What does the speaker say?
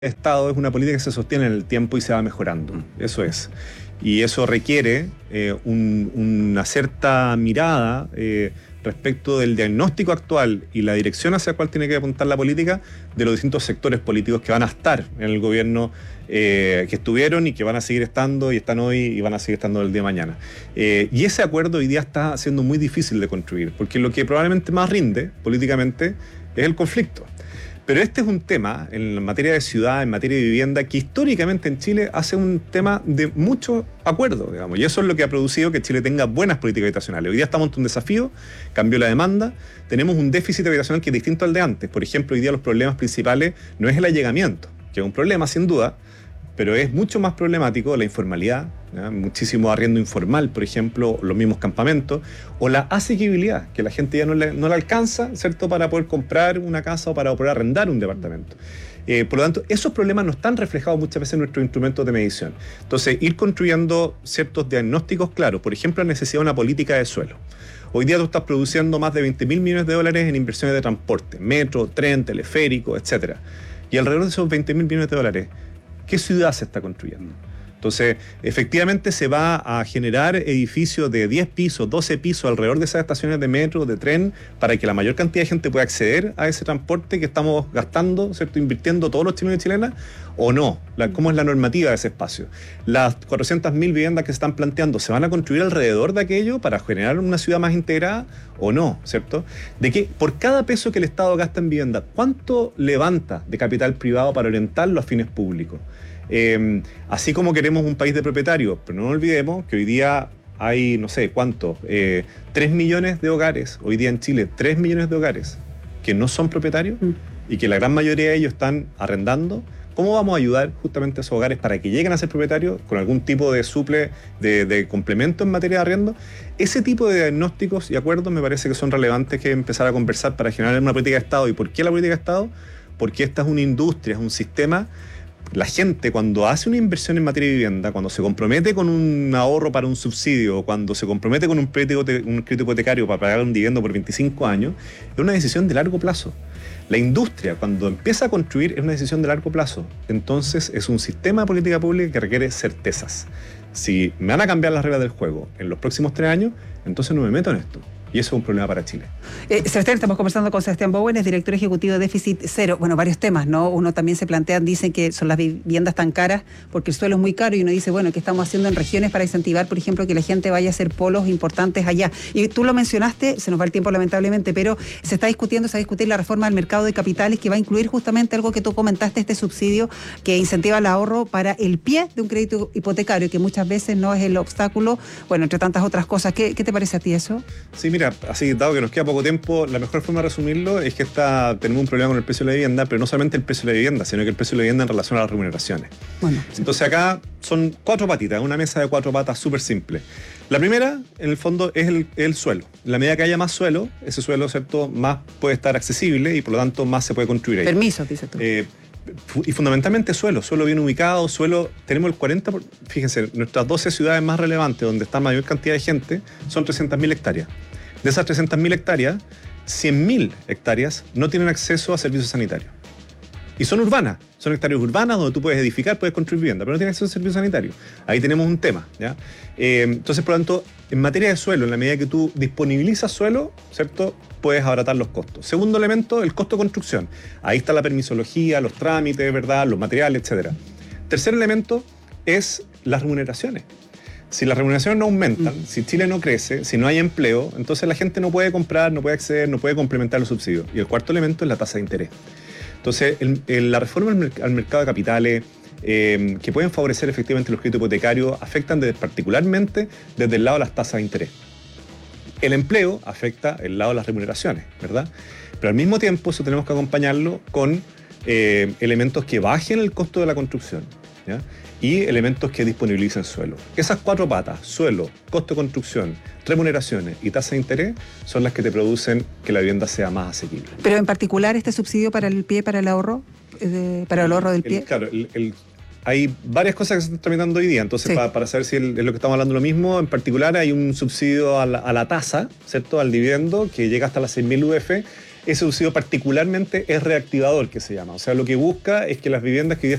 Estado es una política que se sostiene en el tiempo y se va mejorando. Eso es. Y eso requiere una cierta mirada respecto del diagnóstico actual y la dirección hacia la cual tiene que apuntar la política de los distintos sectores políticos que van a estar en el gobierno, que estuvieron y que van a seguir estando y están hoy y van a seguir estando el día de mañana. Y ese acuerdo hoy día está siendo muy difícil de construir, porque lo que probablemente más rinde políticamente es el conflicto. Pero este es un tema, en materia de ciudad, en materia de vivienda, que históricamente en Chile hace un tema de mucho acuerdo, digamos. Y eso es lo que ha producido que Chile tenga buenas políticas habitacionales. Hoy día estamos ante un desafío, cambió la demanda, tenemos un déficit habitacional que es distinto al de antes. Por ejemplo, hoy día los problemas principales no es el allegamiento, que es un problema sin duda, pero es mucho más problemático la informalidad, ¿ya? Muchísimo arriendo informal, por ejemplo, los mismos campamentos, o la asequibilidad, que la gente ya no la alcanza, ¿cierto?, para poder comprar una casa o para poder arrendar un departamento. Por lo tanto, esos problemas no están reflejados muchas veces en nuestros instrumentos de medición. Entonces, ir construyendo ciertos diagnósticos claros, por ejemplo, la necesidad de una política de suelo. Hoy día tú estás produciendo más de 20.000 millones de dólares en inversiones de transporte, metro, tren, teleférico, etc. Y alrededor de esos 20.000 millones de dólares, ¿qué ciudad se está construyendo? Entonces, efectivamente se va a generar edificios de 10 pisos, 12 pisos alrededor de esas estaciones de metro, de tren, para que la mayor cantidad de gente pueda acceder a ese transporte que estamos gastando, ¿cierto?, invirtiendo todos los chilenos y chilenas, o no. ¿Cómo es la normativa de ese espacio? Las 400.000 viviendas que se están planteando, ¿se van a construir alrededor de aquello para generar una ciudad más integrada o no? ¿Cierto? De que por cada peso que el Estado gasta en vivienda, ¿cuánto levanta de capital privado para orientarlo a fines públicos? Así como queremos un país de propietarios, pero no olvidemos que hoy día hay, no sé cuánto, 3 millones de hogares, hoy día en Chile, 3 millones de hogares que no son propietarios y que la gran mayoría de ellos están arrendando. ¿Cómo vamos a ayudar justamente a esos hogares para que lleguen a ser propietarios con algún tipo de suple, de complemento en materia de arriendo? Ese tipo de diagnósticos y acuerdos me parece que son relevantes que empezar a conversar para generar una política de Estado. ¿Y por qué la política de Estado? Porque esta es una industria, es un sistema. La gente, cuando hace una inversión en materia de vivienda, cuando se compromete con un ahorro para un subsidio, cuando se compromete con un crédito hipotecario para pagar un dividendo por 25 años, es una decisión de largo plazo. La industria, cuando empieza a construir, es una decisión de largo plazo. Entonces, es un sistema de política pública que requiere certezas. Si me van a cambiar las reglas del juego en los próximos 3 años, entonces no me meto en esto. Y eso es un problema para Chile. Sebastián, estamos conversando con Sebastián Bowen, es director ejecutivo de Déficit Cero. Bueno, varios temas, ¿no? Uno también se plantea, dicen que son las viviendas tan caras porque el suelo es muy caro y uno dice, bueno, ¿qué estamos haciendo en regiones para incentivar, por ejemplo, que la gente vaya a hacer polos importantes allá? Y tú lo mencionaste, se nos va el tiempo lamentablemente, pero se va a discutir la reforma del mercado de capitales que va a incluir justamente algo que tú comentaste, este subsidio que incentiva el ahorro para el pie de un crédito hipotecario, que muchas veces no es el obstáculo, bueno, entre tantas otras cosas. ¿Qué te parece a ti eso? Sí, mira, así, dado que nos queda poco tiempo, la mejor forma de resumirlo es que tenemos un problema con el precio de la vivienda, pero no solamente el precio de la vivienda, sino que el precio de la vivienda en relación a las remuneraciones. Bueno, entonces acá son 4 patitas, una mesa de 4 patas súper simple. La primera, en el fondo, es el suelo. En la medida que haya más suelo, ese suelo, ¿cierto?, más puede estar accesible y por lo tanto más se puede construir ahí. Permiso, dices tú. Y fundamentalmente suelo bien ubicado, tenemos el 40%, fíjense, nuestras 12 ciudades más relevantes, donde está mayor cantidad de gente, son 300.000 hectáreas. De esas 300.000 hectáreas, 100.000 hectáreas no tienen acceso a servicios sanitarios. Y son urbanas, son hectáreas urbanas donde tú puedes edificar, puedes construir vivienda, pero no tienes acceso a servicios sanitarios. Ahí tenemos un tema, ¿ya? Entonces, por lo tanto, en materia de suelo, en la medida que tú disponibilizas suelo, ¿cierto?, puedes abaratar los costos. Segundo elemento, el costo de construcción. Ahí está la permisología, los trámites, ¿verdad?, los materiales, etc. Tercer elemento es las remuneraciones. Si las remuneraciones no aumentan, si Chile no crece, si no hay empleo, entonces la gente no puede comprar, no puede acceder, no puede complementar los subsidios. Y el cuarto elemento es la tasa de interés. Entonces, la reforma al mercado de capitales, que pueden favorecer efectivamente los créditos hipotecarios, afectan particularmente desde el lado de las tasas de interés. El empleo afecta el lado de las remuneraciones, ¿verdad? Pero al mismo tiempo eso tenemos que acompañarlo con elementos que bajen el costo de la construcción, ¿ya?, y elementos que disponibilicen suelo. Esas 4 patas, suelo, costo de construcción, remuneraciones y tasa de interés, son las que te producen que la vivienda sea más asequible. Pero en particular este subsidio para el pie, para el ahorro, para el ahorro del pie. Claro, hay varias cosas que se están tramitando hoy día, entonces sí, para saber si es lo que estamos hablando lo mismo, en particular hay un subsidio a la tasa, ¿cierto?, al dividendo, que llega hasta las 6.000 UF, ese subsidio particularmente es reactivador, que se llama. O sea, lo que busca es que las viviendas que hoy día